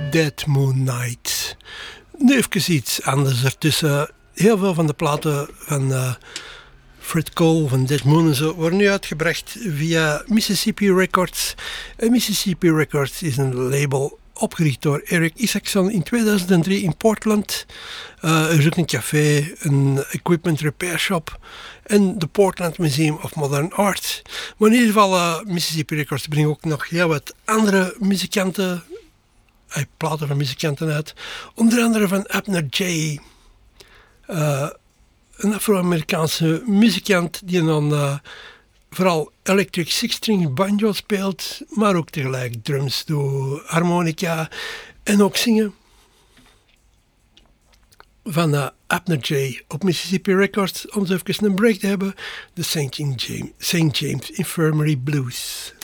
Dead Moon Night. Nu even iets anders ertussen. Heel veel van de platen van Fred Cole, van Dead Moon en zo, worden nu uitgebracht via Mississippi Records. En Mississippi Records is een label opgericht door Eric Isaacson in 2003 in Portland. Er is ook een café, een equipment repair shop en de Portland Museum of Modern Art. Maar in ieder geval, Mississippi Records brengt ook nog heel wat andere muzikanten, platen van muzikanten uit. Onder andere van Abner J., een Afro-Amerikaanse muzikant die dan vooral electric six-string banjo speelt, maar ook tegelijk drums, harmonica en ook zingen. Van Abner J. op Mississippi Records, om zo even een break te hebben, de St. James Infirmary Blues.